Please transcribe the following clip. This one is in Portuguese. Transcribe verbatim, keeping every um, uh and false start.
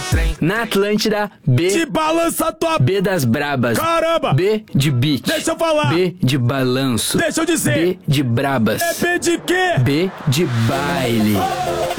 trem. Na Atlântida, B. Te balança tua... B das brabas. Caramba! B de beat. Deixa eu falar. B de balanço. Deixa eu dizer. B de brabas. É B de quê? B de baile.